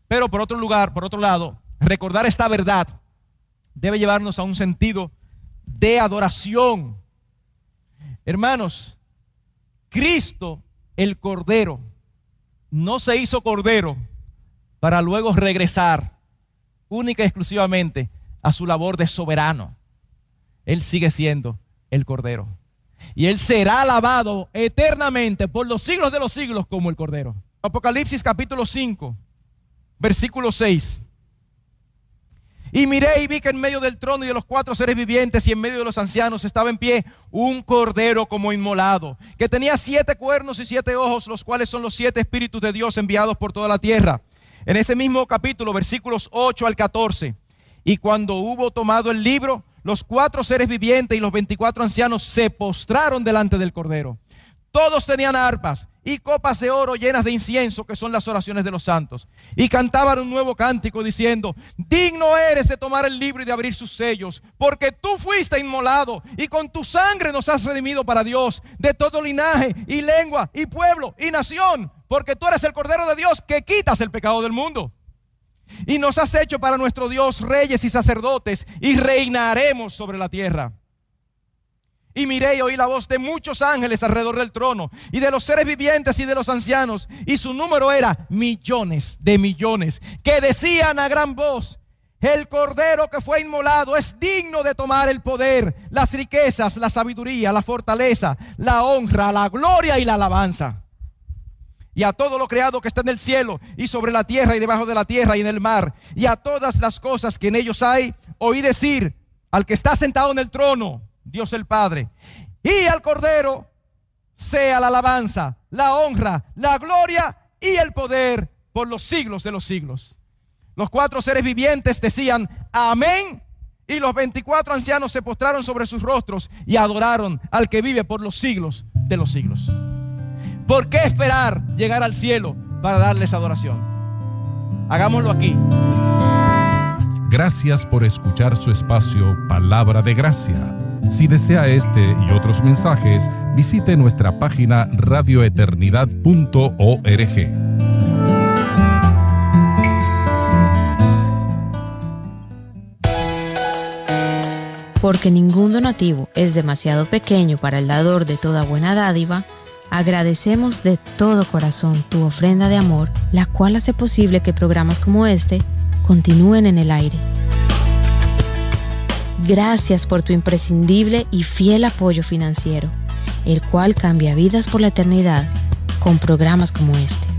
Pero por otro lado, recordar esta verdad debe llevarnos a un sentido de adoración. Hermanos, Cristo, el Cordero, no se hizo Cordero para luego regresar única y exclusivamente a su labor de soberano. Él sigue siendo el Cordero. Y Él será alabado eternamente por los siglos de los siglos como el Cordero. Apocalipsis capítulo 5, versículo 6. Y miré y vi que en medio del trono y de los 4 seres vivientes y en medio de los ancianos estaba en pie un cordero como inmolado, que tenía 7 cuernos y 7 ojos, los cuales son los 7 espíritus de Dios enviados por toda la tierra. En ese mismo capítulo, versículos 8 al 14. Y cuando hubo tomado el libro, los 4 seres vivientes y los 24 ancianos se postraron delante del cordero. Todos tenían arpas y copas de oro llenas de incienso, que son las oraciones de los santos. Y cantaban un nuevo cántico diciendo: digno eres de tomar el libro y de abrir sus sellos, porque tú fuiste inmolado y con tu sangre nos has redimido para Dios, de todo linaje y lengua y pueblo y nación, porque tú eres el Cordero de Dios que quitas el pecado del mundo. Y nos has hecho para nuestro Dios reyes y sacerdotes, y reinaremos sobre la tierra. Y miré y oí la voz de muchos ángeles alrededor del trono, y de los seres vivientes y de los ancianos, y su número era millones de millones, que decían a gran voz: el Cordero que fue inmolado es digno de tomar el poder, las riquezas, la sabiduría, la fortaleza, la honra, la gloria y la alabanza. Y a todo lo creado que está en el cielo y sobre la tierra y debajo de la tierra y en el mar, y a todas las cosas que en ellos hay, oí decir al que está sentado en el trono, Dios el Padre, y al Cordero sea la alabanza, la honra, la gloria y el poder por los siglos de los siglos. Los 4 seres vivientes decían amén, y los 24 ancianos se postraron sobre sus rostros y adoraron al que vive por los siglos de los siglos. ¿Por qué esperar llegar al cielo para darles adoración? Hagámoslo aquí. Gracias por escuchar su espacio Palabra de Gracia. Si desea este y otros mensajes, visite nuestra página radioeternidad.org. Porque ningún donativo es demasiado pequeño para el dador de toda buena dádiva, agradecemos de todo corazón tu ofrenda de amor, la cual hace posible que programas como este continúen en el aire. Gracias por tu imprescindible y fiel apoyo financiero, el cual cambia vidas por la eternidad con programas como este.